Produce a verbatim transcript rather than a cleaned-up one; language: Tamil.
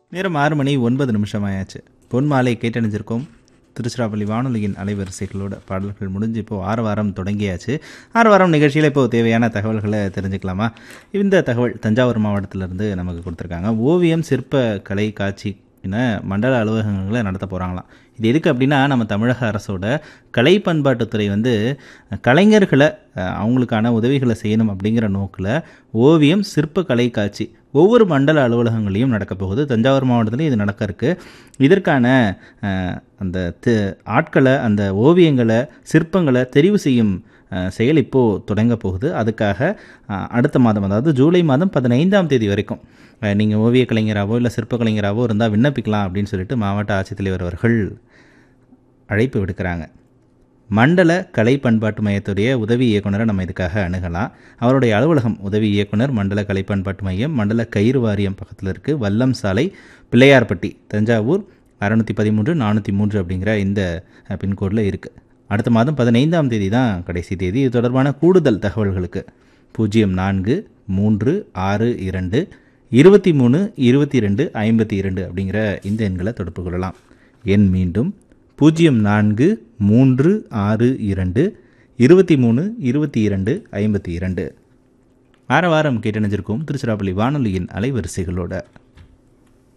நேரம் ஆறு மணி ஒன்பது நிமிஷம் ஆயாச்சு. பொன் மாலை கேட்டணிஞ்சிருக்கோம். திருச்சிராப்பள்ளி வானொலியின் அலைவரிசைகளோட பாடல்கள் முடிஞ்சு இப்போது ஆறு வாரம் தொடங்கியாச்சு. ஆறு வாரம் நிகழ்ச்சியில் இப்போது தேவையான தகவல்களை தெரிஞ்சுக்கலாமா? இந்த தகவல் தஞ்சாவூர் மாவட்டத்திலேருந்து நமக்கு கொடுத்துருக்காங்க. ஓவியம், சிற்ப கலை காட்சி என மண்டல அலுவலகங்களை நடத்த போகிறாங்களாம். இது எதுக்கு அப்படின்னா, நம்ம தமிழக அரசோட கலை பண்பாட்டுத்துறை வந்து கலைஞர்களை அவங்களுக்கான உதவிகளை செய்யணும் அப்படிங்கிற நோக்கில் ஓவியம், சிற்ப கலை காட்சி ஒவ்வொரு மண்டல அலுவலகங்களையும் நடக்க போகுது. தஞ்சாவூர் மாவட்டத்திலையும் இது நடக்க இருக்கு. இதற்கான அந்த ஆட்களை, அந்த ஓவியங்களை, சிற்பங்களை தெரிவு செய்யும் செயல் இப்போது தொடங்க போகுது. அதுக்காக அடுத்த மாதம், அதாவது ஜூலை மாதம் பதினைந்தாம் தேதி வரைக்கும் நீங்கள் ஓவிய கலைஞராகவோ இல்லை சிற்ப கலைஞராகவோ இருந்தால் விண்ணப்பிக்கலாம் அப்படின்னு சொல்லிட்டு மாவட்ட ஆட்சித்தலைவர் அவர்கள் அழைப்பு விடுக்கிறாங்க. மண்டல கலை பண்பாட்டு மையத்துடைய உதவி இயக்குனரை நம்ம இதுக்காக அணுகலாம். அவருடைய அலுவலகம் உதவி இயக்குனர், மண்டல கலை பண்பாட்டு மையம், மண்டல கயிறு வாரியம் பக்கத்தில் இருக்குது, வல்லம் சாலை, பிள்ளையார்பட்டி, தஞ்சாவூர் அறுநூற்றி பதிமூன்று நானூற்றி மூன்று அப்படிங்கிற இந்த பின்கோடில் இருக்குது. அடுத்த மாதம் பதினைந்தாம் தேதி தான் கடைசி தேதி. இது தொடர்பான கூடுதல் தகவல்களுக்கு பூஜ்ஜியம் நான்கு மூன்று ஆறு இரண்டு இருபத்தி மூணு இருபத்தி ரெண்டு ஐம்பத்தி இரண்டு அப்படிங்கிற இந்த எண்களை தொடர்பு கொள்ளலாம். எண் மீண்டும் பூஜ்ஜியம் நான்கு மூன்று ஆறு இரண்டு இருபத்தி மூணு இருபத்தி இரண்டு ஐம்பத்தி இரண்டு. ஆற வாரம் கேட்டணிஞ்சிருக்கோம் திருச்சிராப்பள்ளி வானொலியின் அலைவரிசைகளோட.